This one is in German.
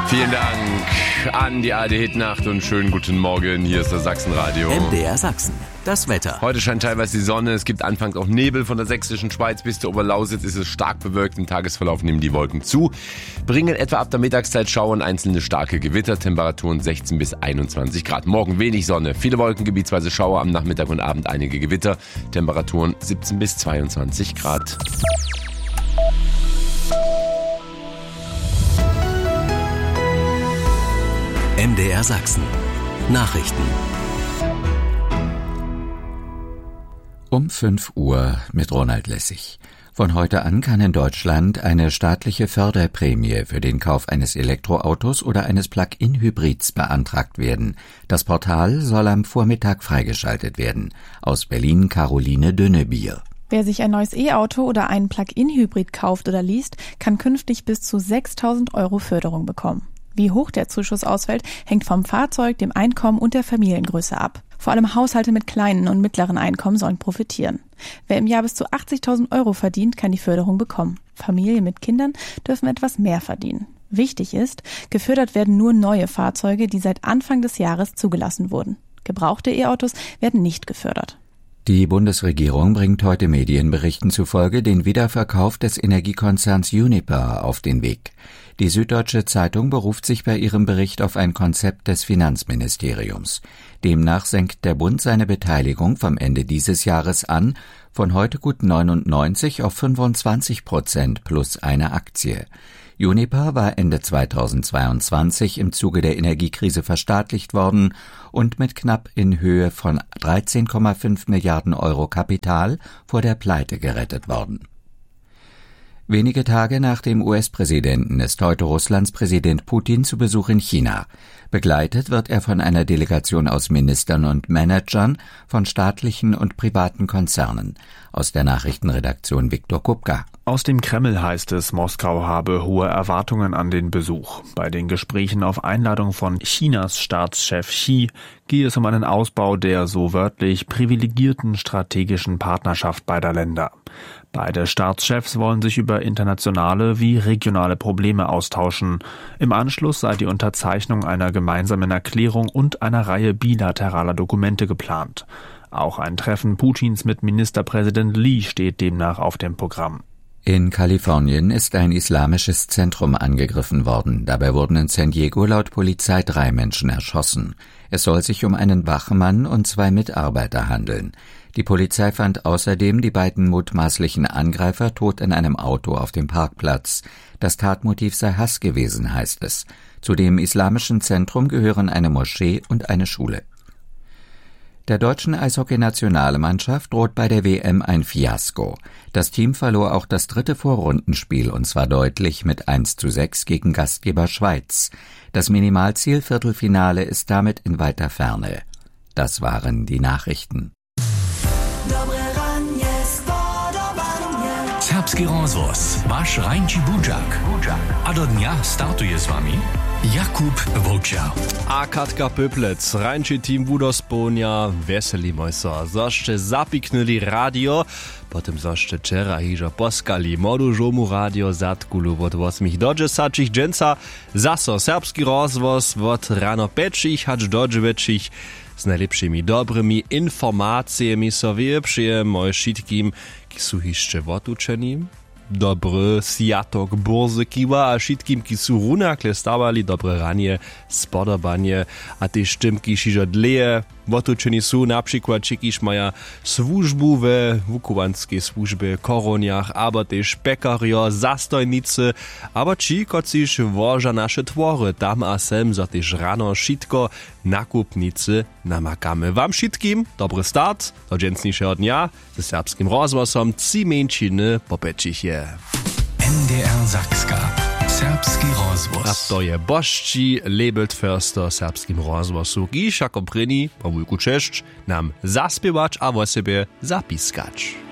Vielen Dank an die ARD-Hitnacht und schönen guten Morgen. Hier ist das Sachsenradio. MDR Sachsen. Das Wetter. Heute scheint teilweise die Sonne. Es gibt anfangs auch Nebel von der sächsischen Schweiz bis zur Oberlausitz. Ist es stark bewölkt. Im Tagesverlauf nehmen die Wolken zu. Bringen etwa ab der Mittagszeit Schauer und einzelne starke Gewitter. Temperaturen 16 bis 21 Grad. Morgen wenig Sonne. Viele Wolken, gebietsweise Schauer. Am Nachmittag und Abend einige Gewitter. Temperaturen 17 bis 22 Grad. MDR Sachsen. Nachrichten. Um 5 Uhr mit Ronald Lessig. Von heute an kann in Deutschland eine staatliche Förderprämie für den Kauf eines Elektroautos oder eines Plug-in-Hybrids beantragt werden. Das Portal soll am Vormittag freigeschaltet werden. Aus Berlin Caroline Dönnebier. Wer sich ein neues E-Auto oder einen Plug-in-Hybrid kauft oder liest, kann künftig bis zu 6.000 € Förderung bekommen. Wie hoch der Zuschuss ausfällt, hängt vom Fahrzeug, dem Einkommen und der Familiengröße ab. Vor allem Haushalte mit kleinen und mittleren Einkommen sollen profitieren. Wer im Jahr bis zu 80.000 € verdient, kann die Förderung bekommen. Familien mit Kindern dürfen etwas mehr verdienen. Wichtig ist, gefördert werden nur neue Fahrzeuge, die seit Anfang des Jahres zugelassen wurden. Gebrauchte E-Autos werden nicht gefördert. Die Bundesregierung bringt heute Medienberichten zufolge den Wiederverkauf des Energiekonzerns Uniper auf den Weg. Die Süddeutsche Zeitung beruft sich bei ihrem Bericht auf ein Konzept des Finanzministeriums. Demnach senkt der Bund seine Beteiligung vom Ende dieses Jahres an, von heute gut 99 auf 25% plus eine Aktie. Uniper war Ende 2022 im Zuge der Energiekrise verstaatlicht worden und mit knapp in Höhe von 13,5 Milliarden € Kapital vor der Pleite gerettet worden. Wenige Tage nach dem US-Präsidenten ist heute Russlands Präsident Putin zu Besuch in China. Begleitet wird er von einer Delegation aus Ministern und Managern von staatlichen und privaten Konzernen. Aus der Nachrichtenredaktion Viktor Kupka. Aus dem Kreml heißt es, Moskau habe hohe Erwartungen an den Besuch. Bei den Gesprächen auf Einladung von Chinas Staatschef Xi gehe es um einen Ausbau der so wörtlich privilegierten strategischen Partnerschaft beider Länder. Beide Staatschefs wollen sich über internationale wie regionale Probleme austauschen. Im Anschluss sei die Unterzeichnung einer gemeinsamen Erklärung und einer Reihe bilateraler Dokumente geplant. Auch ein Treffen Putins mit Ministerpräsident Li steht demnach auf dem Programm. In Kalifornien ist ein islamisches Zentrum angegriffen worden. Dabei wurden in San Diego laut Polizei 3 Menschen erschossen. Es soll sich um einen Wachmann und 2 Mitarbeiter handeln. Die Polizei fand außerdem die beiden mutmaßlichen Angreifer tot in einem Auto auf dem Parkplatz. Das Tatmotiv sei Hass gewesen, heißt es. Zu dem islamischen Zentrum gehören eine Moschee und eine Schule. Der deutschen Eishockey-Nationalmannschaft droht bei der WM ein Fiasko. Das Team verlor auch das 3. Vorrundenspiel, und zwar deutlich mit 1:6 gegen Gastgeber Schweiz. Das Minimalziel Viertelfinale ist damit in weiter Ferne. Das waren die Nachrichten. Serbski rozvoz, váš Rajnči Budžak. A do dňa startuje s vami Jakub Vlča. A Katka Pöplec, Rajnči tým Vudosponia, veselimo sa. Zašte zapiknuli radio, potem zašte čera hižo poskali modu žomu radio zatkulu od 8 do 10 dženca. Zaso serbski rozvoz od rano 5 hač do 9 z najlepšími dobrými informáciami so vylepšie moje všetkým, ki sú ešte otučení. Dobry sjatok burzy kiwa, a všetkým, ki sú runakle stavali, dobre ranie, spodobanie a tie štymki šižo dleje. Otučení sú napríklad čikiš maja službu ve vukovanskej službe, koroniach, abo tež pekario, zastojnice, abo či, kociž voža naše tvory, tam a sem za tež rano šitko nakupnice namakame. Vám všetkým dobry start do džencnišeho dňa ze serbským rozhłasom Cimenčiny Popečich je. MDR Sakska. Serbski rozvoz. A to je Bošči, Lebelt Förster serbskim rozvozu. Giš ako první, po vujku češť, nam zaspiewać a vo sebe zapiskać.